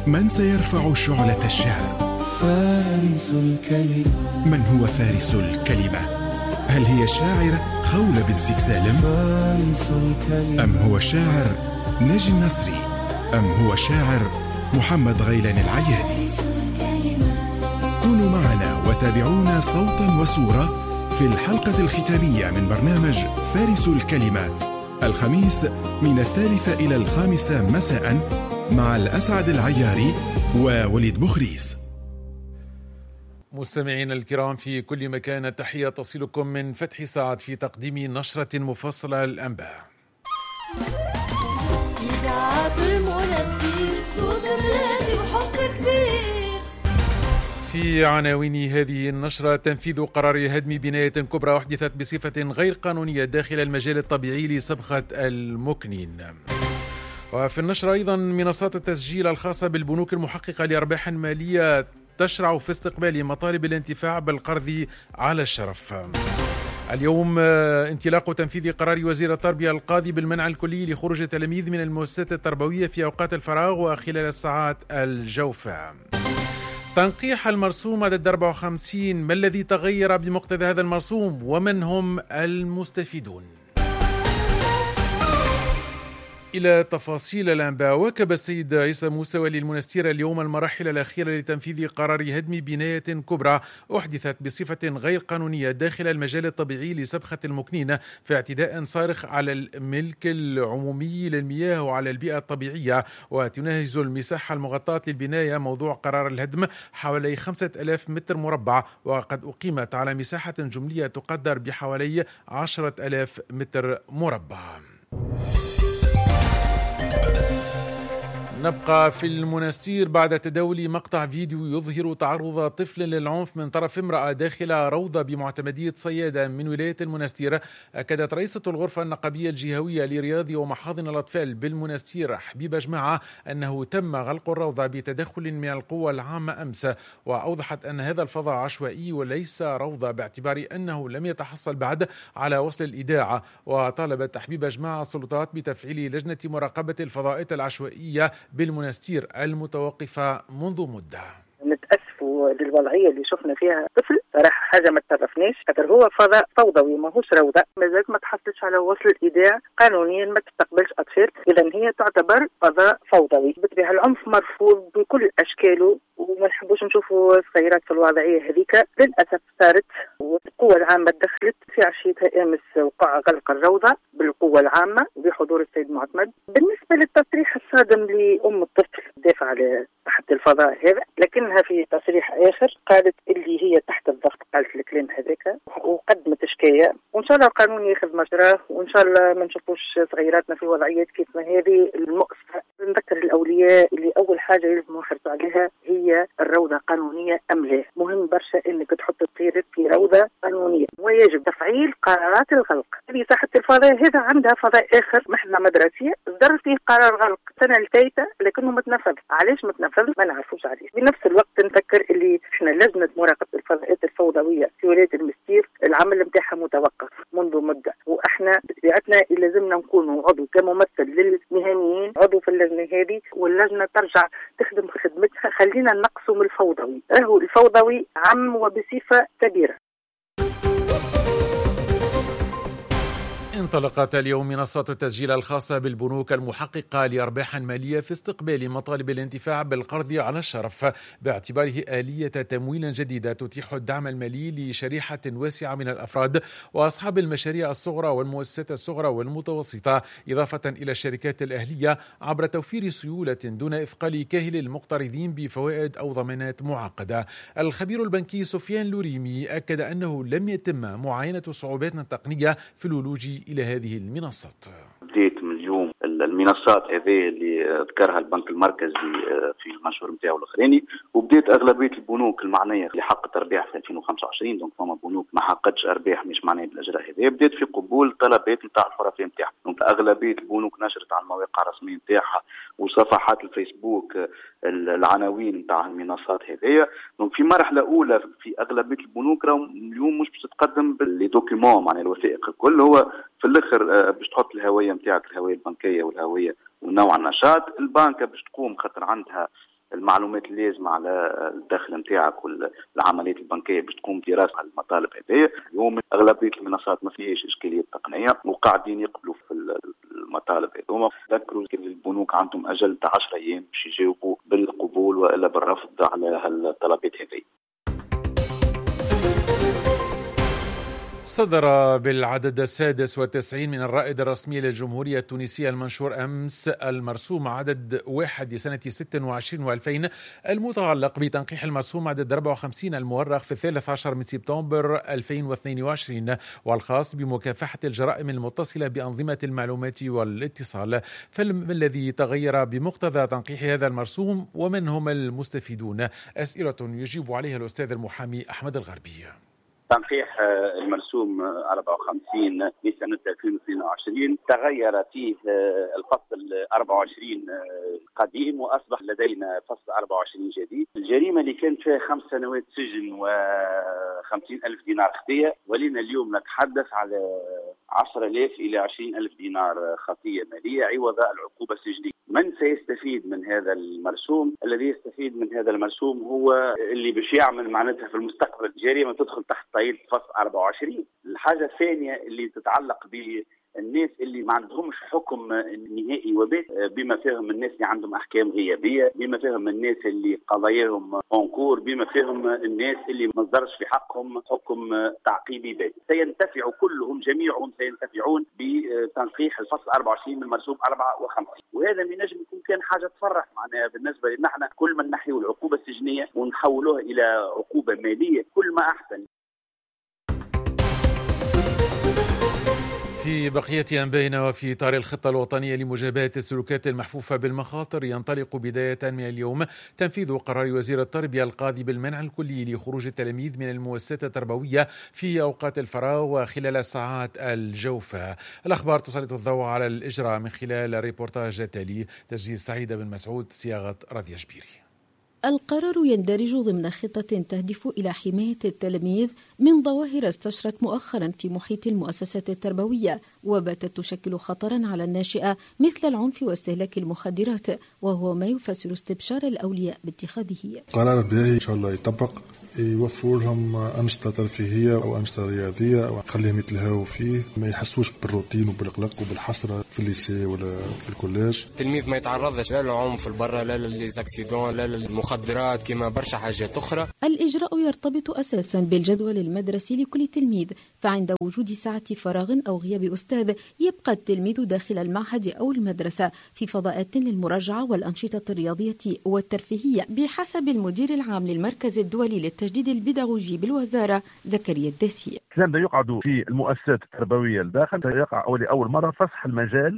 من سيرفع شعلة الشعر؟ فارس الكلمة. من هو فارس الكلمة؟ هل هي الشاعرة خولة بن سالم؟ فارس الكلمة. أم هو الشاعر ناجي النصري؟ أم هو الشاعر محمد غيلان العيادي؟ كونوا معنا وتابعونا صوتا وصورة في الحلقة الختامية من برنامج فارس الكلمة الخميس من 3 إلى 5 مساء مع الأسعد العياري ووليد بخريس. مستمعينا الكرام في كل مكان، تحية تصلكم من فتحي سعد في تقديم نشرة مفصلة للأنباء. إذاعة المنستير صوت الذي وحب كبير. في عناوين هذه النشرة: تنفيذ قرار هدم بناية كبرى أحدثت بصفة غير قانونية داخل المجال الطبيعي لصبغة المكنين. وفي النشرة أيضا: منصات التسجيل الخاصة بالبنوك المحققة لأرباح مالية تشرع في استقبال مطالب الانتفاع بالقرض على الشرف. اليوم انطلاق تنفيذ قرار وزير التربية القاضي بالمنع الكلي لخروج التلاميذ من المؤسسات التربوية في أوقات الفراغ وخلال الساعات الجوفاء. تنقيح المرسوم عدد 54، ما الذي تغير بمقتضى هذا المرسوم ومن هم المستفيدون؟ إلى تفاصيل الأنباء. واكب السيد عيسى موسى ولي المنستير اليوم المراحل الأخيرة لتنفيذ قرار هدم بناية كبرى أحدثت بصفة غير قانونية داخل المجال الطبيعي لصبغة المكنين في اعتداء صارخ على الملك العمومي للمياه وعلى البيئة الطبيعية، وتناهز المساحة المغطاة للبناية موضوع قرار الهدم حوالي 5000 متر مربع، وقد أقيمت على مساحة جملية تقدر بحوالي 10,000 متر مربع. نبقى في المنستير بعد تداول مقطع فيديو يظهر تعرض طفل للعنف من طرف امرأة داخل روضة بمعتمدية صيادة من ولاية المنستير. أكدت رئيسة الغرفة النقابية الجهوية لرياض ومحاضن الأطفال بالمنستير حبيبة جماعة أنه تم غلق الروضة بتدخل من القوى العامة أمس، وأوضحت أن هذا الفضاء عشوائي وليس روضة باعتبار أنه لم يتحصل بعد على وصل الإذاعة. وطالبت حبيبة جماعة السلطات بتفعيل لجنة مراقبة الفضاءات العشوائية بالمنستير المتوقفة منذ مدة. نتأسفوا للوضعية اللي شفنا فيها طفل، صراحة حاجة ما تطرفناش، خاطر هو فضاء فوضوي ماهوش روضة، مازالت ما تحصلش على وصل الإيداع قانونيا، ما تستقبلش أطفال، إذا هي تعتبر فضاء فوضوي. بالطبع العنف مرفوض بكل أشكاله، وما نحبوش نشوفوا صغيرات في الوضعية هذيك. للأسف صارت، والقوة العامة دخلت في عشيتها أمس وقع غلق الروضة بالقوة العامة بحضور السيد معتمد. بالنسبة للتصريح الصادم لأم الطفل دافع على تحت الفضاء هذا، لكنها في تصريح آخر قالت اللي هي تحت الضغط، قالت الكلام هذاك وقدمت شكاية، وإن شاء الله القانون ياخذ مجراه، وإن شاء الله ما نشوفوش صغيراتنا في وضعيات كيف ما هذه المؤسفة. نذكر الأولياء اللي أول حاجة لازم يحرصوا عليها هي الروضة قانونية أم لا. مهم برشا إنك تحط طفلك في روضة قانونية، ويجب تفعيل قرارات الغلق. هذه ساحة الفضاء هذا عندها فضاء آخر محنة مدرسية صدر فيه قرار غلق السنة الفايتة، لكنه متنفذ. علاش متنفذ ما نعرفوش عليه. بنفس الوقت نفكر اللي احنا لجنة مراقبة الفضاءات الفوضوية في ولاية المنستير العمل نتاعها متوقف منذ مدة، واحنا بطبيعتنا لازمنا نكونوا عضو كممثل للمهنيين، عضو في اللجنة هذه، واللجنة ترجع تخدم خدمتها. خلينا نقصوا من الفوضوي، راهو الفوضوي عم وبصفة كبيرة. انطلقت اليوم منصات التسجيل الخاصة بالبنوك المحققة لأرباح مالية في استقبال مطالب الانتفاع بالقرض على الشرف باعتباره آلية تمويل جديدة تتيح الدعم المالي لشريحة واسعة من الأفراد وأصحاب المشاريع الصغرى والمؤسسات الصغرى والمتوسطة، إضافة إلى الشركات الأهلية، عبر توفير سيولة دون إثقال كاهل المقترضين بفوائد أو ضمانات معقدة. الخبير البنكي سفيان لوريمي أكد أنه لم يتم معاينة صعوبات التقنية في الولوج إلى هذه المنصات. بديت من اليوم المنصات هذه اللي ذكرها البنك المركزي في المنشور نتاعو الاخراني، وبديت اغلبيه البنوك المعنيه اللي حققت ارباح في 2025، دونك فما بنوك ما حققتش ارباح مش معنيه بالاجراء هذا، بديت في قبول طلبات نتاع الحرفاء نتاعها. دونك اغلبيه البنوك نشرت على المواقع الرسميه نتاعها وصفحات الفيسبوك العناوين نتاع المنصات هذه. دونك في مرحله اولى في اغلبيه البنوك راهم اليوم مش باش تتقدم بالدوكيومون معناها الوثائق الكل، هو في الاخر باش تحط الهويه نتاعك، الهويه البنكيه والهويه ونوع النشاط. البنكه باش تقوم خاطر عندها المعلومات اللازمة على الدخل نتاعك والعمليات البنكية باش تقوم بدراسة على المطالب هذه. اليوم أغلبية المنصات ما فيهاش إشكاليات تقنية وقاعدين يقبلوا في المطالب هذوما. ذكروا البنوك عندهم أجل 10 أيام باش يجاوبوا بالقبول وإلا بالرفض على هالطلبات هذه. صدر بالعدد 96 من الرائد الرسمي للجمهورية التونسية المنشور أمس المرسوم عدد 1 سنة 26 و2000 المتعلق بتنقيح المرسوم عدد 54 المؤرخ في 13 من سبتمبر 2022 والخاص بمكافحة الجرائم المتصلة بأنظمة المعلومات والاتصال. فما الذي تغير بمقتضى تنقيح هذا المرسوم ومن هم المستفيدون؟ أسئلة يجيب عليها الأستاذ المحامي أحمد الغربي. تنقيح المرسوم 54 لسنة 2022 تغير فيه الفصل 24 قديم وأصبح لدينا فصل 24 جديد. الجريمة اللي كانت فيها 5 سنوات سجن و50,000 دينار خطية، ولينا اليوم نتحدث على 10,000 إلى 20,000 دينار خطية مالية عوض العقوبة السجنية. من سيستفيد من هذا المرسوم؟ الذي يستفيد من هذا المرسوم هو اللي باش يعمل معناتها في المستقبل جريمة تدخل تحت طائلة فصل 24. الحاجة الثانية اللي تتعلق بالناس اللي ما عندهمش حكم نهائي وبات، بما فيهم الناس اللي عندهم أحكام غيابية، بما فيهم الناس اللي قضاياهم أنكور، بما فيهم الناس اللي ما صدرش في حقهم حكم تعقيبي بات. سينتفع كلهم جميعهم سينتفعون بتنقيح الفصل 24 من المرسوم 54. وهذا من نجم يكون كان حاجة تفرح معناها بالنسبة لنا احنا. كل ما نحيوا العقوبة السجنية ونحولوها إلى عقوبة مالية كل ما أحسن. في بقية أنبائنا وفي إطار الخطة الوطنية لمجابهة السلوكات المحفوفة بالمخاطر، ينطلق بداية من اليوم تنفيذ قرار وزير التربية القاضي بالمنع الكلي لخروج التلاميذ من المؤسسات التربوية في أوقات الفراغ وخلال ساعات الجوفة. الأخبار تسلط الضوء على الإجراء من خلال الريبورتاج التالي، تسجيل سعيد بن مسعود، صياغة رضيا جبيري. القرار يندرج ضمن خطة تهدف إلى حماية التلاميذ من ظواهر استشرت مؤخرا في محيط المؤسسات التربوية وباتت تشكل خطرا على الناشئة، مثل العنف واستهلاك المخدرات، وهو ما يفسر استبشار الأولياء باتخاذه. قرار بداية إن شاء الله يطبق، يوفروا لهم أنشطة ترفيهية أو أنشطة رياضية أو خليهم يتلهوا فيه، ما يحسوش بالروتين وبالقلق وبالحسرة في الليسي ولا في الكوليج. التلميذ ما يتعرضش لا للعنف البرة لا للزاكسيدون لا للمخدرات كما برشا حاجات أخرى. الإجراء يرتبط أساسا بالجدول المدرسي لكل تلميذ، فعند وجود ساعة فراغ أو غياب أستاذ يبقى التلميذ داخل المعهد أو المدرسة في فضاءات للمراجعة والأنشطة الرياضية والترفيهية بحسب المدير العام للمركز الدولي للتجديد البيداغوجي بالوزارة زكريا الداسي. لما يقعدوا في المؤسسات التربوية الداخل يقع لأول مرة فسح المجال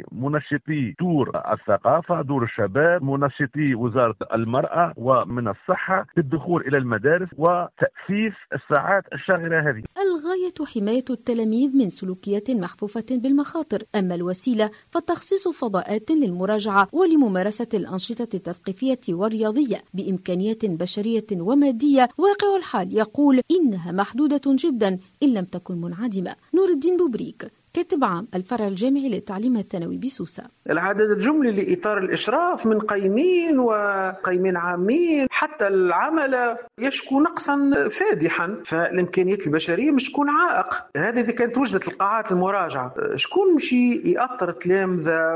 لمنشطي دور الثقافة، دور الشباب، منشطي وزارة المرأة ومن الصحة بالدخول إلى المدارس وتأسيس الساعات الشاغرة هذه. الغاية حماية التلاميذ من سلوكيات محفوفة بالمخاطر، أما الوسيلة فتخصيص فضاءات للمراجعة ولممارسة الأنشطة التثقيفية والرياضية بإمكانيات بشرية ومادية. واقع الحال يقول إنها محدودة جدا إن لم تكن منعدمة. نور الدين بوبريك، كاتب عام الفرع الجامعي للتعليم الثانوي بسوسة. العدد الجملي لإطار الإشراف من قيمين وقيمين عامين حتى العمل يشكو نقصا فادحا، فالإمكانيات البشرية مش تكون عائق. هذه إذا كانت وجدت القاعات المراجعة، شكون مشي يأطر التلامذة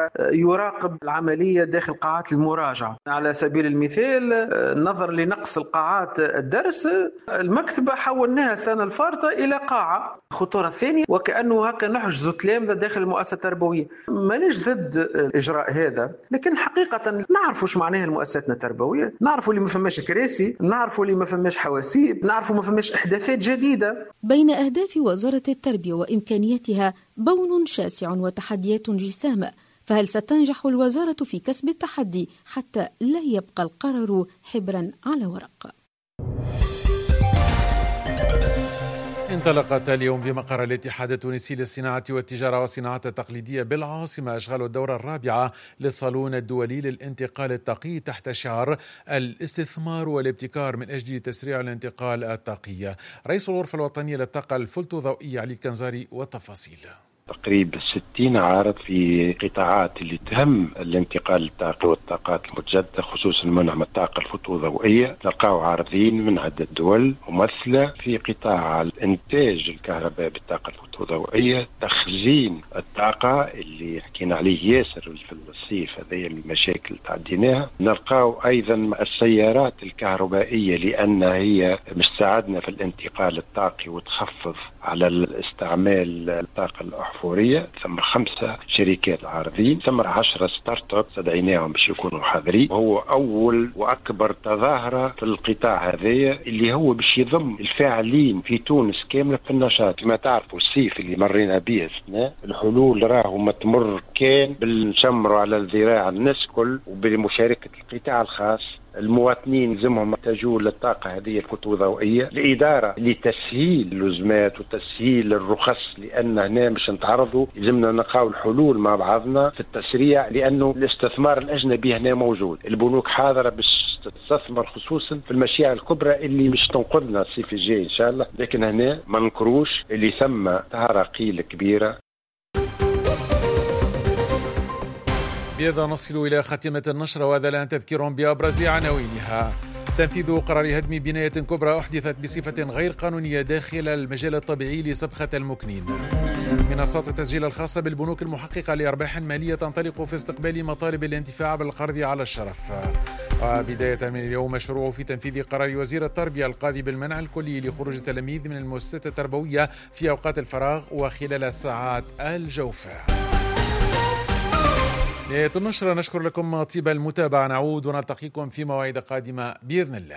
ويراقب العملية داخل قاعات المراجعة؟ على سبيل المثال نظرا لنقص القاعات الدرس، المكتبة حولناها السنة الفارطة إلى قاعة. خطورة الثانية وكأنه هكا نحجز التلامذة داخل المؤسسة التربوية. مانيش ضد الإجراء هذا، لكن حقيقة نعرفوا ايش معناها المؤسسات التربوية، نعرفوا اللي ما فماش كراسي، نعرفوا اللي ما فماش حواسيب، نعرفوا ما فماش إحداثات جديدة. بين أهداف وزارة التربية وإمكانياتها بون شاسع وتحديات جسامة، فهل ستنجح الوزارة في كسب التحدي حتى لا يبقى القرار حبرا على ورق؟ انطلقت اليوم بمقر الاتحاد التونسي للصناعة والتجارة والصناعات التقليدية بالعاصمة أشغال الدورة الرابعة للصالون الدولي للانتقال الطاقي تحت شعار الاستثمار والابتكار من أجل تسريع الانتقال الطاقي. رئيس الغرفة الوطنية للطاقة الفلتوضوئية علي الكنزاري والتفاصيل. تقريبا 60 عارض في قطاعات اللي تهم الانتقال الطاقي والطاقات المتجددة، خصوصا منع الطاقة الفوتوضوئية. نلقاو عارضين من عدة دول ممثلة في قطاع الانتاج الكهرباء بالطاقة الفوتوضوئية، تخزين الطاقة اللي حكينا عليه ياسر في الصيف، هذه المشاكل تعديناها. نلقاو ايضا السيارات الكهربائية لان هي مش تساعدنا في الانتقال الطاقي وتخفض على الاستعمال الطاقة الأحفورية. ثم 5 شركات عارضين، ثم 10 ستارت اب استدعيناهم باش يكونوا حاضرين. وهو أول وأكبر تظاهرة في القطاع هذايا اللي هو باش يضم الفاعلين في تونس كاملة في النشاط. كما تعرفوا الصيف اللي مرينا به السنة، الحلول راهو ما تمر كان بالنشمروا على الذراع الناس كل، وبمشاركة القطاع الخاص. المواطنين لازمهم يحتاجوا للطاقة هذه الفوتوضوئية، الإدارة لتسهيل اللزمات وتسهيل الرخص، لأن هنا مش نتعرضوا، لازمنا نلقاو الحلول مع بعضنا في التسريع، لأنه الاستثمار الأجنبي هنا موجود. البنوك حاضرة باش تستثمر خصوصا في المشاريع الكبرى اللي مش تنقذنا الصيف الجاي إن شاء الله، لكن هنا ما نكروش اللي ثم تعرقيل كبيرة. بهذا نصل إلى خاتمة النشرة، وهذا الآن تذكير بأبرز عناوينها. تنفيذ قرار هدم بناية كبرى أحدثت بصفة غير قانونية داخل المجال الطبيعي لصبخة المكنين. منصات التسجيل الخاصة بالبنوك المحققة لأرباح مالية تنطلق في استقبال مطالب الانتفاع بالقرض على الشرف. وبداية من اليوم مشروع في تنفيذ قرار وزير التربية القاضي بالمنع الكلي لخروج التلاميذ من المؤسسات التربوية في أوقات الفراغ وخلال ساعات الجوفاء. نهاية النشرة، نشكر لكم طيب المتابعة، نعود ونلتقيكم في مواعيد قادمة بإذن الله.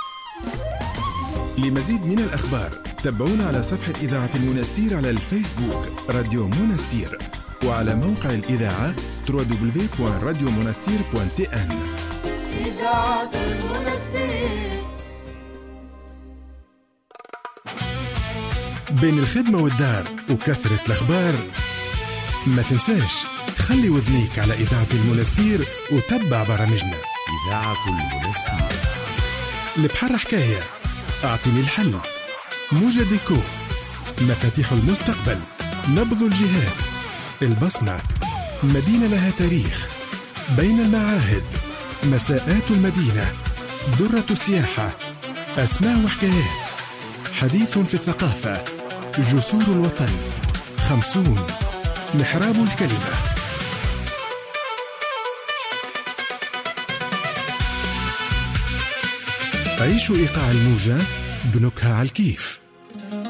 لمزيد من الأخبار تابعونا على صفحة إذاعة المنستير على الفيسبوك راديو منستير، وعلى موقع الإذاعة www.radiomonastir.tn. إذاعة المنستير. بين الخدمة والدار وكثرة الأخبار، ما تنساش خلي وذنيك على إذاعة المنستير وتبع برامجنا. إذاعة المنستير، البحر حكاية، أعطني الحل، موجة ديكو، مفاتيح المستقبل، نبض الجهات، البصمة، مدينة لها تاريخ، بين المعاهد، مساءات المدينة، درة السياحة، أسماء وحكايات، حديث في الثقافة، جسور الوطن، 50، محراب الكلمة. عيشوا إيقاع الموجة بنكهة على الكيف.